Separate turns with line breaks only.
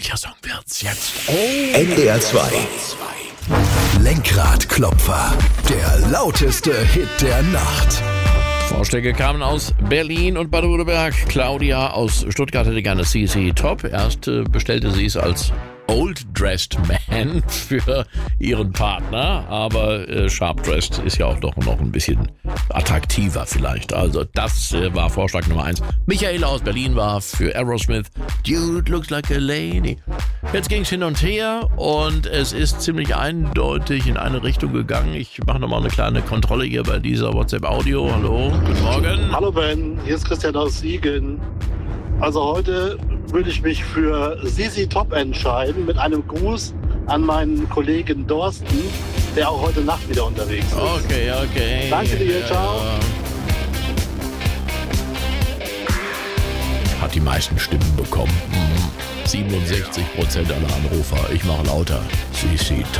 Welcher Song wird's jetzt?
NDR 2. Lenkradklopfer. Der lauteste Hit der Nacht.
Vorschläge kamen aus Berlin und Baden-Württemberg. Claudia aus Stuttgart hätte gerne CC Top. Erst bestellte sie es als Old Dressed Man für ihren Partner, aber Sharp Dressed ist ja auch doch noch ein bisschen attraktiver vielleicht. Also das war Vorschlag Nummer 1. Michaela aus Berlin war für Aerosmith Dude Looks Like a Lady. Jetzt ging es hin und her und es ist ziemlich eindeutig in eine Richtung gegangen. Ich mache nochmal eine kleine Kontrolle hier bei dieser WhatsApp-Audio. Hallo, guten Morgen.
Hallo Ben, hier ist Christian aus Siegen. Also heute würde ich mich für Sisi Top entscheiden, mit einem Gruß an meinen Kollegen Dorsten, der auch heute Nacht wieder unterwegs ist.
Okay.
Danke dir, ciao.
Hat die meisten Stimmen bekommen. 67% aller Anrufer. Ich mache lauter. Sisi Top.